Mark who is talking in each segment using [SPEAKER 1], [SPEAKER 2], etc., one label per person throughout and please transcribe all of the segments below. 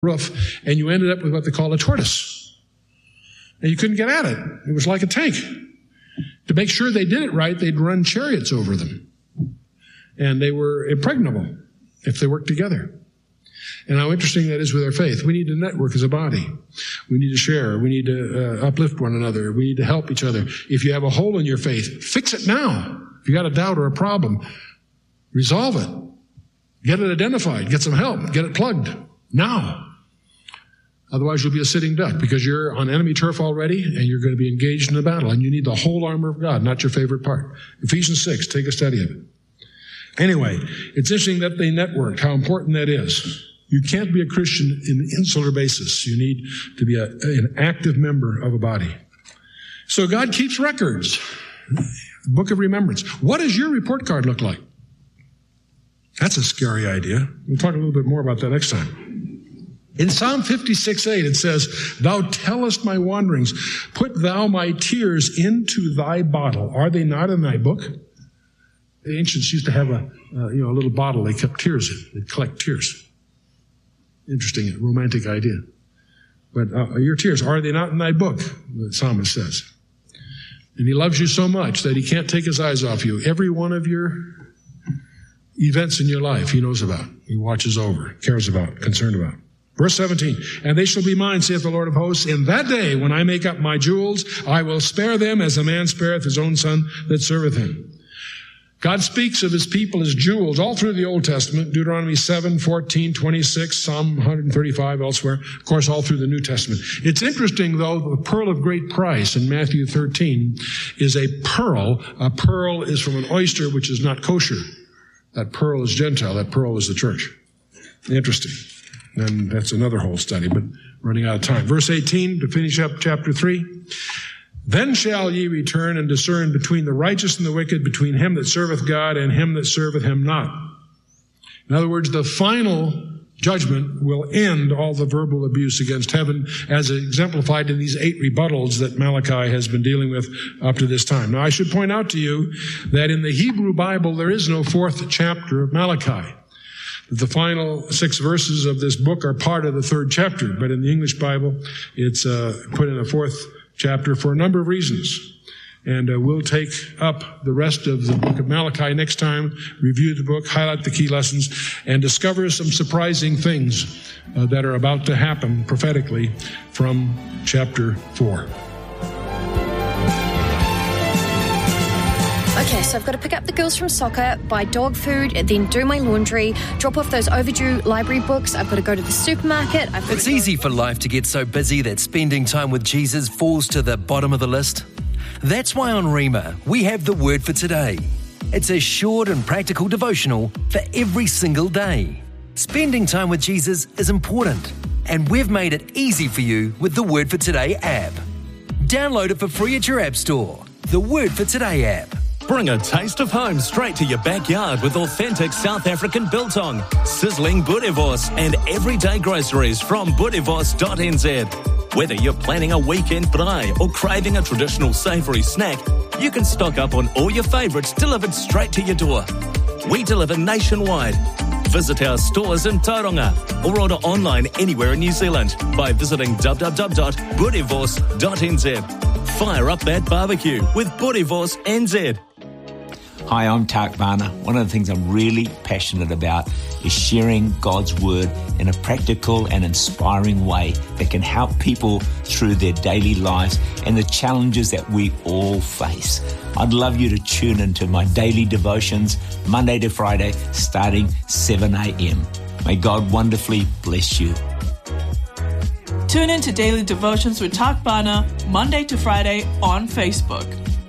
[SPEAKER 1] roof, and you ended up with what they call a tortoise. And you couldn't get at it. It was like a tank. To make sure they did it right, they'd run chariots over them. And they were impregnable if they worked together. And how interesting that is with our faith. We need to network as a body. We need to share. We need to uplift one another. We need to help each other. If you have a hole in your faith, fix it now. If you got a doubt or a problem, resolve it. Get it identified. Get some help. Get it plugged now. Otherwise, you'll be a sitting duck because you're on enemy turf already and you're going to be engaged in a battle. And you need the whole armor of God, not your favorite part. Ephesians 6, take a study of it. Anyway, it's interesting that they networked, how important that is. You can't be a Christian in an insular basis. You need to be an active member of a body. So God keeps records. Book of remembrance. What does your report card look like? That's a scary idea. We'll talk a little bit more about that next time. In Psalm 56:8, it says, "Thou tellest my wanderings. Put thou my tears into thy bottle. Are they not in thy book?" The ancients used to have a little bottle they kept tears in. They'd collect tears. Interesting, romantic idea. But your tears, are they not in thy book? The psalmist says. And he loves you so much that he can't take his eyes off you. Every one of your events in your life he knows about. He watches over, cares about, concerned about. Verse 17, "And they shall be mine, saith the Lord of hosts. In that day, when I make up my jewels, I will spare them as a man spareth his own son that serveth him." God speaks of his people as jewels all through the Old Testament, Deuteronomy 7, 14, 26, Psalm 135, elsewhere, of course, all through the New Testament. It's interesting, though, the pearl of great price in Matthew 13 is a pearl. A pearl is from an oyster, which is not kosher. That pearl is Gentile. That pearl is the church. Interesting. And that's another whole study, but running out of time. Verse 18, to finish up chapter 3. "Then shall ye return and discern between the righteous and the wicked, between him that serveth God and him that serveth him not." In other words, the final judgment will end all the verbal abuse against heaven as exemplified in these 8 rebuttals that Malachi has been dealing with up to this time. Now, I should point out to you that in the Hebrew Bible, there is no 4th chapter of Malachi. The final 6 verses of this book are part of the 3rd chapter, but in the English Bible, it's put in a 4th chapter for a number of reasons. And we'll take up the rest of the book of Malachi next time, review the book, highlight the key lessons, and discover some surprising things that are about to happen prophetically from chapter 4.
[SPEAKER 2] Okay, so I've got to pick up the girls from soccer, buy dog food, then do my laundry, drop off those overdue library books. I've got to go to the supermarket.
[SPEAKER 3] It's easy for life to get so busy that spending time with Jesus falls to the bottom of the list. That's why on Rhema, we have the Word for Today. It's a short and practical devotional for every single day. Spending time with Jesus is important, and we've made it easy for you with the Word for Today app. Download it for free at your app store. The Word for Today app.
[SPEAKER 4] Bring a taste of home straight to your backyard with authentic South African biltong, sizzling boerewors and everyday groceries from boerewors.nz. Whether you're planning a weekend braai or craving a traditional savoury snack, you can stock up on all your favourites delivered straight to your door. We deliver nationwide. Visit our stores in Tauranga or order online anywhere in New Zealand by visiting www.boerewors.nz. Fire up that barbecue with Boerewors NZ.
[SPEAKER 5] Hi, I'm Tak Varner. One of the things I'm really passionate about is sharing God's Word in a practical and inspiring way that can help people through their daily lives and the challenges that we all face. I'd love you to tune into my daily devotions Monday to Friday starting 7 a.m. May God wonderfully bless you.
[SPEAKER 6] Tune in to Daily Devotions with Tak Varner Monday to Friday on Facebook.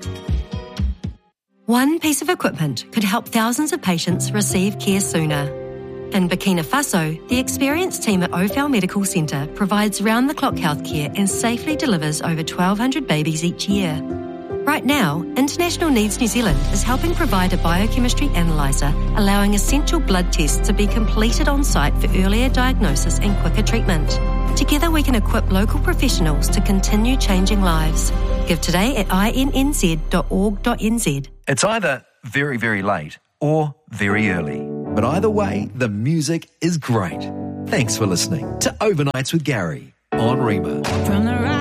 [SPEAKER 7] One piece of equipment could help thousands of patients receive care sooner. In Burkina Faso, the experienced team at Ophel Medical Centre provides round-the-clock healthcare and safely delivers over 1,200 babies each year. Right now, International Needs New Zealand is helping provide a biochemistry analyser, allowing essential blood tests to be completed on site for earlier diagnosis and quicker treatment. Together we can equip local professionals to continue changing lives. Give today at innz.org.nz.
[SPEAKER 3] It's either very, very late or very early. But either way, the music is great. Thanks for listening to Overnights with Gary on Rima.
[SPEAKER 8] From the